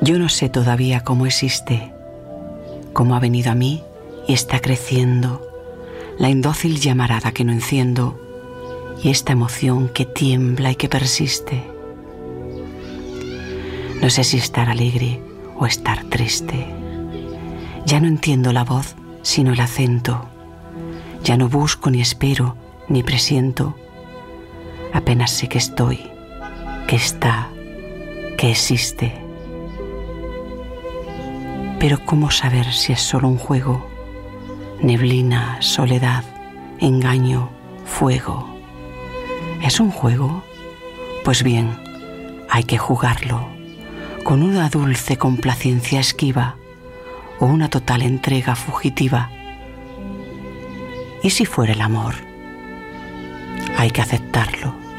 Yo no sé todavía cómo existe, cómo ha venido a mí y está creciendo, la indócil llamarada que no enciendo y esta emoción que tiembla y que persiste. No sé si estar alegre o estar triste. Ya no entiendo la voz, sino el acento. Ya no busco ni espero ni presiento. Apenas sé que estoy, que está, que existe. Pero ¿cómo saber si es solo un juego? Neblina, soledad, engaño, fuego. ¿Es un juego? Pues bien, hay que jugarlo, con una dulce complacencia esquiva o una total entrega fugitiva. ¿Y si fuera el amor? Hay que aceptarlo.